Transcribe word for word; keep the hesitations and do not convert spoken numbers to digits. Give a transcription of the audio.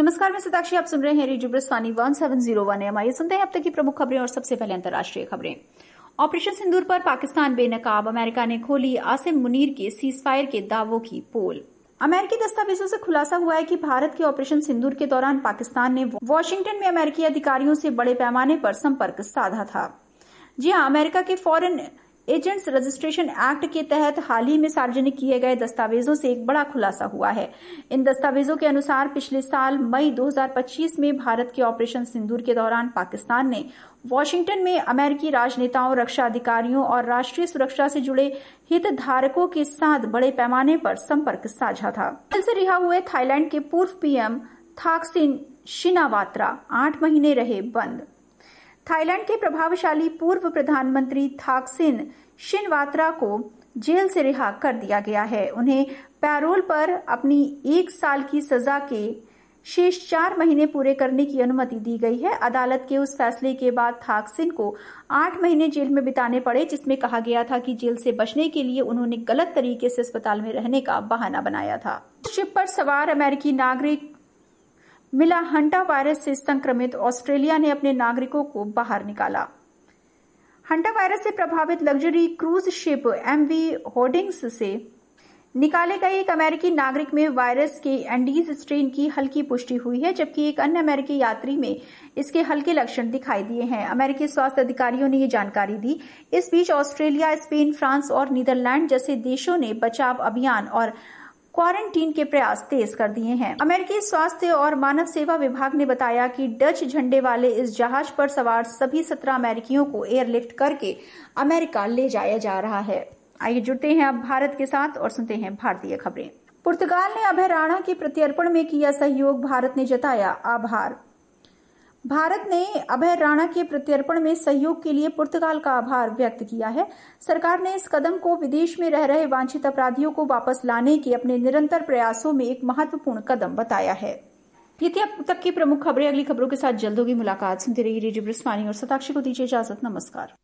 नमस्कार, मैं सताक्षी। आप सुन रहे हैं radio ब्रिस्वानी one seven zero one M आई। सुनते हैं अब तक की प्रमुख खबरें और सबसे पहले अंतर्राष्ट्रीय खबरें। ऑपरेशन सिंदूर पर पाकिस्तान बेनकाब, अमेरिका ने खोली आसिम मुनीर के सीजफायर के दावों की पोल। अमेरिकी दस्तावेजों से खुलासा हुआ है कि भारत के ऑपरेशन सिंदूर के दौरान पाकिस्तान ने वॉशिंगटन में अमेरिकी अधिकारियों से बड़े पैमाने पर संपर्क साधा था। जी हां, अमेरिका के फॉरेन एजेंट्स रजिस्ट्रेशन एक्ट के तहत हाल ही में सार्वजनिक किए गए दस्तावेजों से एक बड़ा खुलासा हुआ है। इन दस्तावेजों के अनुसार पिछले साल मई दो हज़ार पच्चीस में भारत के ऑपरेशन सिंदूर के दौरान पाकिस्तान ने वॉशिंगटन में अमेरिकी राजनेताओं, रक्षा अधिकारियों और राष्ट्रीय सुरक्षा से जुड़े हितधारकों के साथ बड़े पैमाने पर संपर्क साझा था। जेल से रिहा हुए थाईलैंड के पूर्व पीएम थाकसिन शिनावात्रा आठ महीने रहे बंद। थाईलैंड के प्रभावशाली पूर्व प्रधानमंत्री थाकसिन शिनवात्रा को जेल से रिहा कर दिया गया है। उन्हें पैरोल पर अपनी एक साल की सजा के शेष चार महीने पूरे करने की अनुमति दी गई है। अदालत के उस फैसले के बाद थाकसिन को आठ महीने जेल में बिताने पड़े, जिसमें कहा गया था कि जेल से बचने के लिए उन्होंने गलत तरीके से अस्पताल में रहने का बहाना बनाया था। शिप पर सवार अमेरिकी नागरिक मिला हंटा वायरस से संक्रमित, ऑस्ट्रेलिया ने अपने नागरिकों को बाहर निकाला। हंटा वायरस से प्रभावित luxury cruise ship MV hoardings से निकाले गए एक अमेरिकी नागरिक में वायरस के एंडीज स्ट्रेन की हल्की पुष्टि हुई है, जबकि एक अन्य अमेरिकी यात्री में इसके हल्के लक्षण दिखाई दिए हैं। अमेरिकी स्वास्थ्य अधिकारियों ने ये जानकारी दी। इस बीच ऑस्ट्रेलिया, स्पेन, फ्रांस और नीदरलैंड जैसे देशों ने बचाव अभियान और क्वारंटीन के प्रयास तेज कर दिए हैं। अमेरिकी स्वास्थ्य और मानव सेवा विभाग ने बताया कि डच झंडे वाले इस जहाज पर सवार सभी सत्रह अमेरिकियों को एयरलिफ्ट करके अमेरिका ले जाया जा रहा है। आइए जुड़ते हैं अब भारत के साथ और सुनते हैं भारतीय खबरें। पुर्तगाल ने अभय राणा के प्रत्यर्पण में किया सहयोग, भारत ने जताया आभार। भारत ने अभय राणा के प्रत्यर्पण में सहयोग के लिए पुर्तगाल का आभार व्यक्त किया है। सरकार ने इस कदम को विदेश में रह रहे वांछित अपराधियों को वापस लाने के अपने निरंतर प्रयासों में एक महत्वपूर्ण कदम बताया है। ये थी अब तक की प्रमुख खबरें। अगली खबरों के साथ जल्द होगी मुलाकात। सुनते रहिए रेडियो ब्रिस्वानी और सताक्षी को दीजिए इजाजत। नमस्कार।